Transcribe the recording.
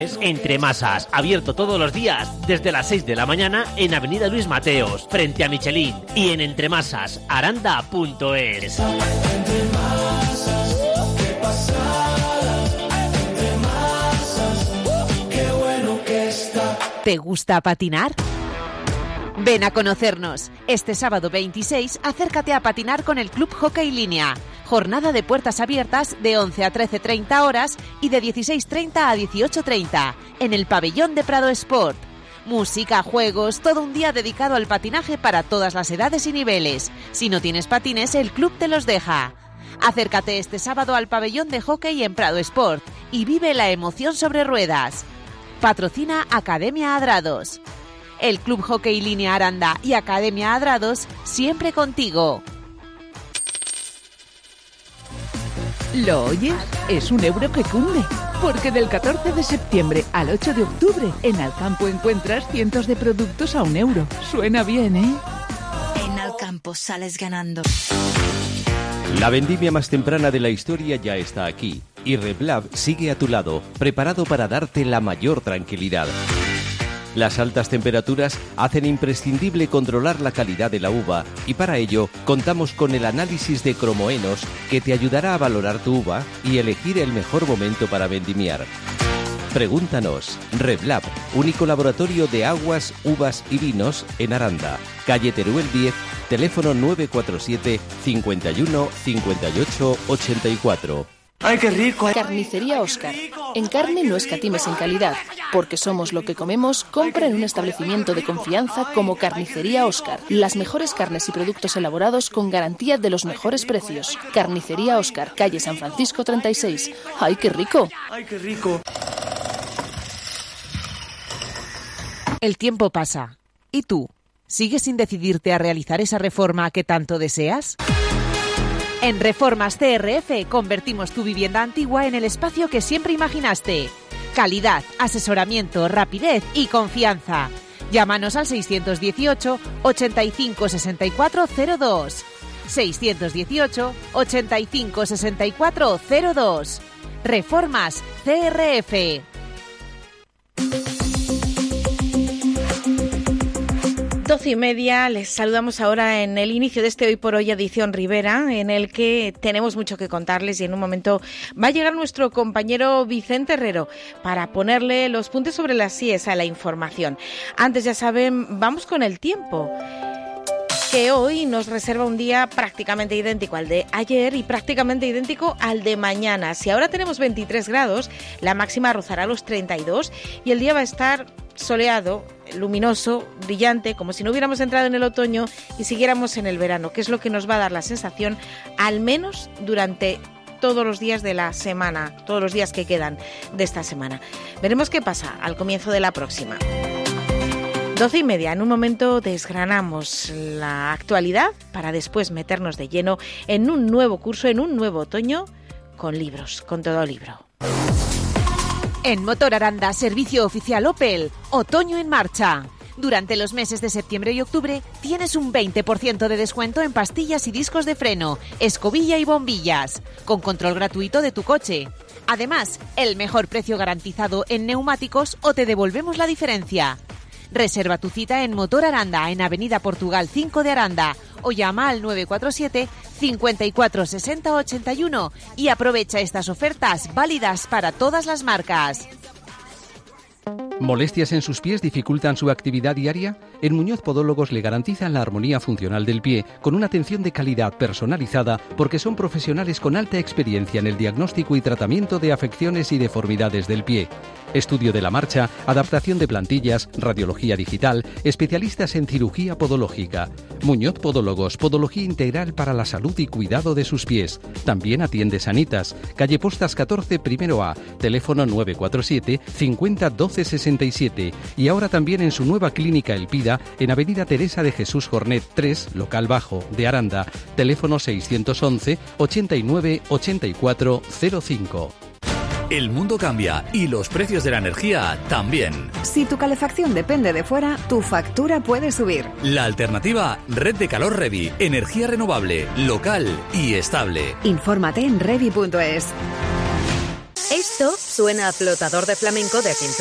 Entre Masas, abierto todos los días desde las 6 de la mañana en Avenida Luis Mateos, frente a Michelin, y en entremasasaranda.es. ¿Te gusta patinar? Ven a conocernos. Este sábado 26, acércate a patinar con el Club Hockey Línea. Jornada de puertas abiertas de 11 a 13:30 horas y de 16:30 a 18:30 en el pabellón de Prado Sport. Música, juegos, todo un día dedicado al patinaje para todas las edades y niveles. Si no tienes patines, el club te los deja. Acércate este sábado al pabellón de hockey en Prado Sport y vive la emoción sobre ruedas. Patrocina Academia Adrados. El Club Hockey Línea Aranda y Academia Adrados, siempre contigo. ¿Lo oyes? Es un euro que cunde. Porque del 14 de septiembre al 8 de octubre, en Alcampo encuentras cientos de productos a €1. Suena bien, ¿eh? En Alcampo sales ganando. La vendimia más temprana de la historia ya está aquí. Y Reblab sigue a tu lado, preparado para darte la mayor tranquilidad. Las altas temperaturas hacen imprescindible controlar la calidad de la uva y para ello contamos con el análisis de cromoenos que te ayudará a valorar tu uva y elegir el mejor momento para vendimiar. Pregúntanos. Reblab, único laboratorio de aguas, uvas y vinos en Aranda. Calle Teruel 10, teléfono 947 51 58 84. ¡Ay, qué rico! Carnicería Óscar. En carne no escatimes en calidad. Porque somos lo que comemos, compra en un establecimiento de confianza como Carnicería Óscar. Las mejores carnes y productos elaborados con garantía de los mejores precios. Carnicería Óscar, calle San Francisco 36. ¡Ay, qué rico! ¡Ay, qué rico! El tiempo pasa. ¿Y tú? ¿Sigues sin decidirte a realizar esa reforma que tanto deseas? En Reformas CRF convertimos tu vivienda antigua en el espacio que siempre imaginaste. Calidad, asesoramiento, rapidez y confianza. Llámanos al 618 85 64 02. 618 85 64 02. Reformas CRF. 12:30, les saludamos ahora en el inicio de este Hoy por Hoy edición Rivera, en el que tenemos mucho que contarles y en un momento va a llegar nuestro compañero Vicente Herrero para ponerle los puntos sobre las íes a la información. Antes, ya saben, vamos con el tiempo, que hoy nos reserva un día prácticamente idéntico al de ayer y prácticamente idéntico al de mañana. Si ahora tenemos 23 grados, la máxima rozará los 32 y el día va a estar soleado, luminoso, brillante, como si no hubiéramos entrado en el otoño y siguiéramos en el verano, que es lo que nos va a dar la sensación, al menos durante todos los días de la semana, todos los días que quedan de esta semana. Veremos qué pasa al comienzo de la próxima. 12:30, en un momento desgranamos la actualidad para después meternos de lleno en un nuevo curso, en un nuevo otoño, con libros, con todo libro. En Motor Aranda, servicio oficial Opel, otoño en marcha. Durante los meses de septiembre y octubre tienes un 20% de descuento en pastillas y discos de freno, escobilla y bombillas, con control gratuito de tu coche. Además, el mejor precio garantizado en neumáticos o te devolvemos la diferencia. Reserva tu cita en Motor Aranda, en Avenida Portugal 5 de Aranda, o llama al 947 54 60 81 y aprovecha estas ofertas válidas para todas las marcas. ¿Molestias en sus pies dificultan su actividad diaria? En Muñoz Podólogos le garantizan la armonía funcional del pie con una atención de calidad personalizada porque son profesionales con alta experiencia en el diagnóstico y tratamiento de afecciones y deformidades del pie. Estudio de la marcha, adaptación de plantillas, radiología digital, especialistas en cirugía podológica. Muñoz Podólogos, podología integral para la salud y cuidado de sus pies. También atiende Sanitas, calle Postas 14, primero A, teléfono 947 50 12 67 y ahora también en su nueva clínica El Pida en Avenida Teresa de Jesús Jornet 3, local bajo, de Aranda, teléfono 611 89 84 05. El mundo cambia y los precios de la energía también. Si tu calefacción depende de fuera, tu factura puede subir. La alternativa, Red de Calor Revi, energía renovable, local y estable. Infórmate en revi.es. Esto suena a flotador de flamenco de Pink